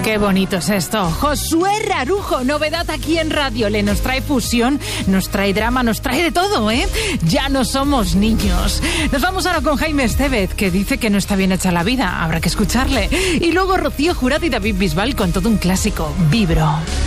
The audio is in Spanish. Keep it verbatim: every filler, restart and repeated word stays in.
Qué bonito es esto. Josué Rarujo, novedad aquí en Radio Le. Nos trae fusión, nos trae drama, nos trae de todo, ¿eh? Ya no somos niños. Nos vamos ahora con Jaime Estevez, que dice que no está bien hecha la vida. Habrá que escucharle. Y luego Rocío Jurado y David Bisbal con todo un clásico, Vibro.